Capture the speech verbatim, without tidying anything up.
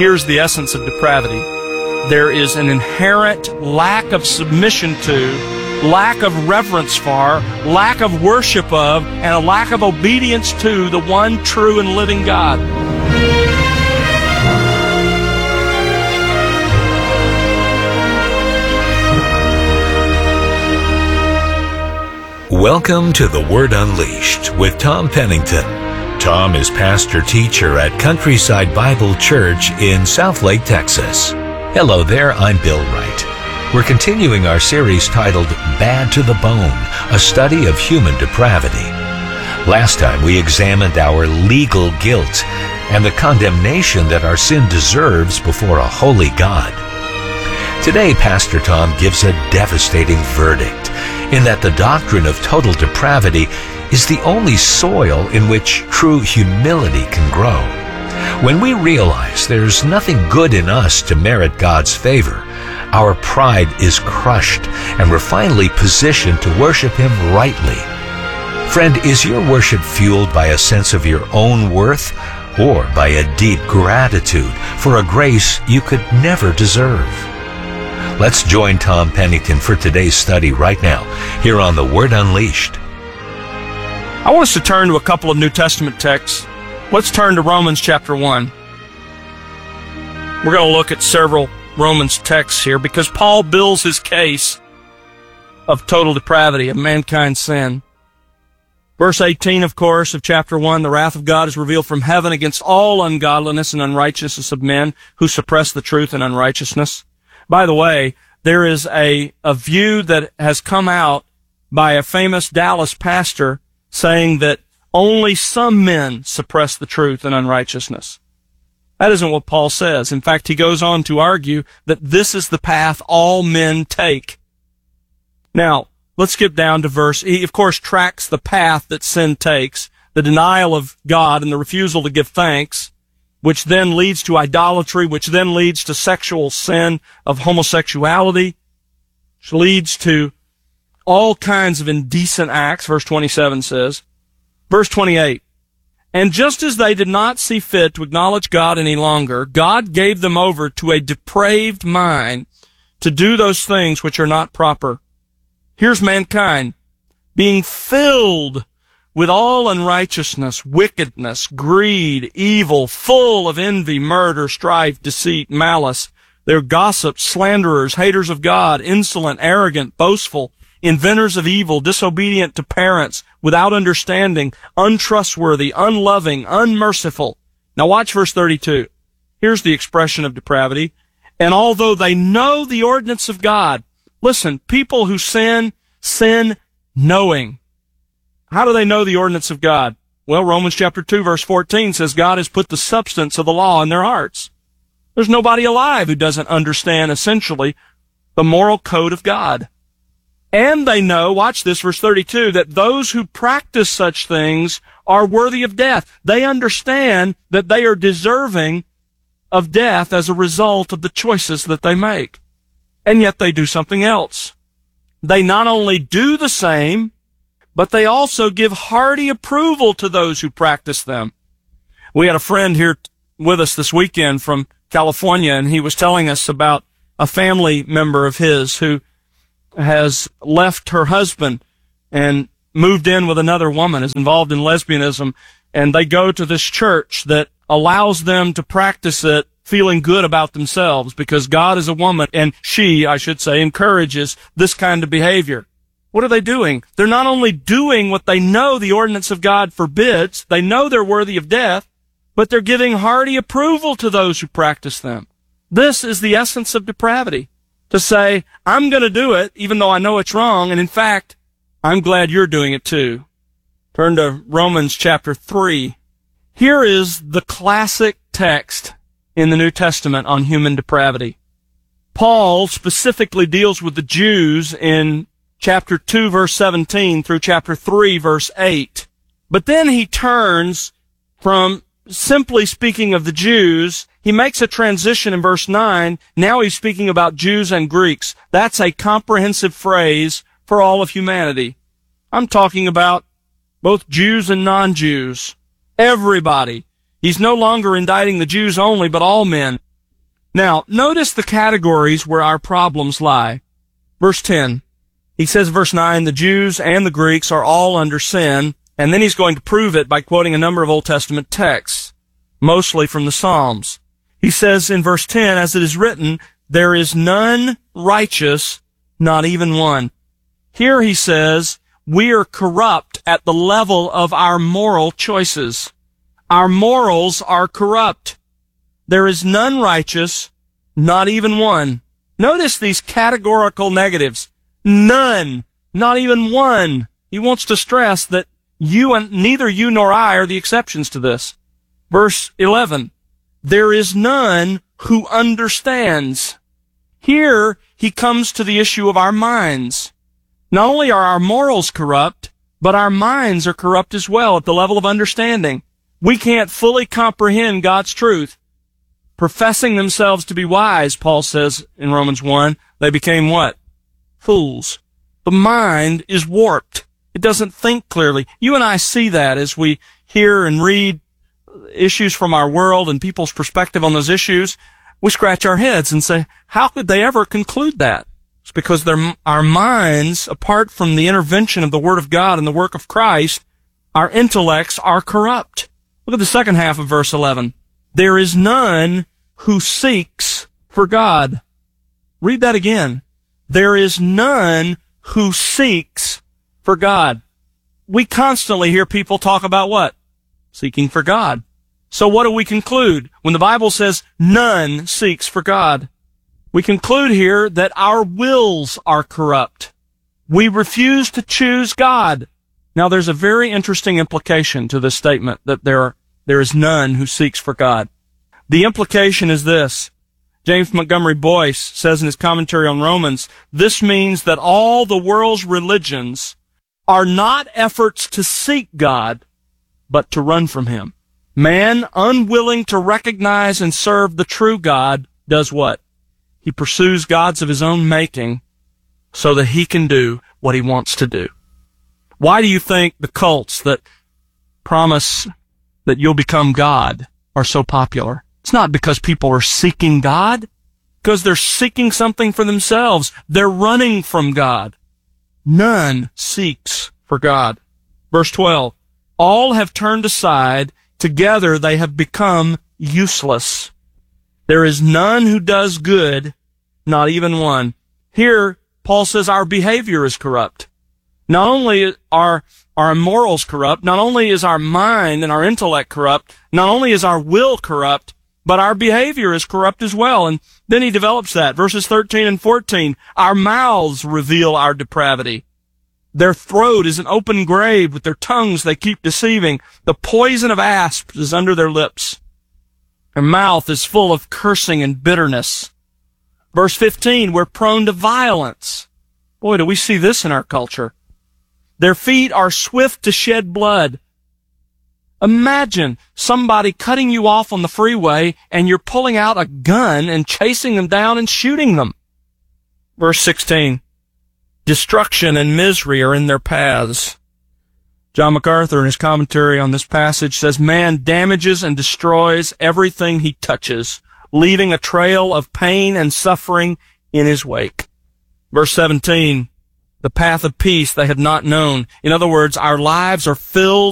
here's the essence of depravity. There is an inherent lack of submission to, lack of reverence for, lack of worship of, and a lack of obedience to the one true and living God. Welcome to The Word Unleashed with Tom Pennington. Tom is pastor-teacher at Countryside Bible Church in Southlake, Texas. Hello there, I'm Bill Wright. We're continuing our series titled Bad to the Bone, a study of human depravity. Last time we examined our legal guilt and the condemnation that our sin deserves before a holy God. Today, Pastor Tom gives a devastating verdict in that the doctrine of total depravity is the only soil in which true humility can grow. When we realize there's nothing good in us to merit God's favor, our pride is crushed and we're finally positioned to worship Him rightly. Friend, is your worship fueled by a sense of your own worth or by a deep gratitude for a grace you could never deserve? Let's join Tom Pennington for today's study right now, here on The Word Unleashed. I want us to turn to a couple of New Testament texts. Let's turn to Romans chapter one. We're going to look at several Romans texts here because Paul builds his case of total depravity, of mankind's sin. Verse eighteen, of course, of chapter one, the wrath of God is revealed from heaven against all ungodliness and unrighteousness of men who suppress the truth in unrighteousness. By the way, there is a, a view that has come out by a famous Dallas pastor saying that only some men suppress the truth in unrighteousness. That isn't what Paul says. In fact, he goes on to argue that this is the path all men take. Now, let's skip down to verse. He, of course, tracks the path that sin takes, the denial of God and the refusal to give thanks, which then leads to idolatry, which then leads to sexual sin of homosexuality, which leads to all kinds of indecent acts, verse twenty-seven says. Verse twenty-eight, and just as they did not see fit to acknowledge God any longer, God gave them over to a depraved mind to do those things which are not proper. Here's mankind being filled with all unrighteousness, wickedness, greed, evil, full of envy, murder, strife, deceit, malice. They're gossips, slanderers, haters of God, insolent, arrogant, boastful, inventors of evil, disobedient to parents, without understanding, untrustworthy, unloving, unmerciful. Now watch verse thirty-two. Here's the expression of depravity. And although they know the ordinance of God, listen, people who sin, sin knowing. How do they know the ordinance of God? Well, Romans chapter two, verse fourteen says God has put the substance of the law in their hearts. There's nobody alive who doesn't understand, essentially, the moral code of God. And they know, watch this, verse thirty-two, that those who practice such things are worthy of death. They understand that they are deserving of death as a result of the choices that they make. And yet they do something else. They not only do the same, but they also give hearty approval to those who practice them. We had a friend here with us this weekend from California, and he was telling us about a family member of his who has left her husband and moved in with another woman, is involved in lesbianism, and they go to this church that allows them to practice it feeling good about themselves because God is a woman, and she, I should say, encourages this kind of behavior. What are they doing? They're not only doing what they know the ordinance of God forbids, they know they're worthy of death, but they're giving hearty approval to those who practice them. This is the essence of depravity. To say, I'm going to do it, even though I know it's wrong, and in fact, I'm glad you're doing it too. Turn to Romans chapter three. Here is the classic text in the New Testament on human depravity. Paul specifically deals with the Jews in chapter two, verse seventeen, through chapter three, verse eight. But then he turns from simply speaking of the Jews, he makes a transition in verse nine. Now he's speaking about Jews and Greeks. That's a comprehensive phrase for all of humanity. I'm talking about both Jews and non-Jews. Everybody. He's no longer indicting the Jews only, but all men. Now, notice the categories where our problems lie. Verse ten. He says, verse nine, the Jews and the Greeks are all under sin, and then he's going to prove it by quoting a number of Old Testament texts, mostly from the Psalms. He says in verse ten, as it is written, there is none righteous, not even one. Here he says, we are corrupt at the level of our moral choices. Our morals are corrupt. There is none righteous, not even one. Notice these categorical negatives. None, not even one. He wants to stress that you and neither you nor I are the exceptions to this. Verse eleven, there is none who understands. Here he comes to the issue of our minds. Not only are our morals corrupt, but our minds are corrupt as well at the level of understanding. We can't fully comprehend God's truth. Professing themselves to be wise, Paul says in Romans one, they became what? Fools. The mind is warped. It doesn't think clearly. You and I see that as we hear and read issues from our world and people's perspective on those issues. We scratch our heads and say, how could they ever conclude that? It's because their, our minds, apart from the intervention of the Word of God and the work of Christ, our intellects are corrupt. Look at the second half of verse eleven. There is none who seeks for God. Read that again. There is none who seeks for God. We constantly hear people talk about what? Seeking for God. So what do we conclude when the Bible says none seeks for God? We conclude here that our wills are corrupt. We refuse to choose God. Now there's a very interesting implication to this statement that there, there is none who seeks for God. The implication is this. James Montgomery Boyce says in his commentary on Romans, this means that all the world's religions are not efforts to seek God, but to run from Him. Man, unwilling to recognize and serve the true God, does what? He pursues gods of his own making so that he can do what he wants to do. Why do you think the cults that promise that you'll become God are so popular? It's not because people are seeking God, because they're seeking something for themselves. They're running from God. None seeks for God. Verse twelve, all have turned aside, together they have become useless. There is none who does good, not even one. Here, Paul says our behavior is corrupt. Not only are our morals corrupt, not only is our mind and our intellect corrupt, not only is our will corrupt, but our behavior is corrupt as well. And then he develops that. Verses thirteen and fourteen, our mouths reveal our depravity. Their throat is an open grave. With their tongues they keep deceiving. The poison of asps is under their lips. Their mouth is full of cursing and bitterness. Verse fifteen, we're prone to violence. Boy, do we see this in our culture. Their feet are swift to shed blood. Imagine somebody cutting you off on the freeway and you're pulling out a gun and chasing them down and shooting them. Verse sixteen, destruction and misery are in their paths. John MacArthur, in his commentary on this passage, says, man damages and destroys everything he touches, leaving a trail of pain and suffering in his wake. Verse seventeen, the path of peace they have not known. In other words, our lives are filled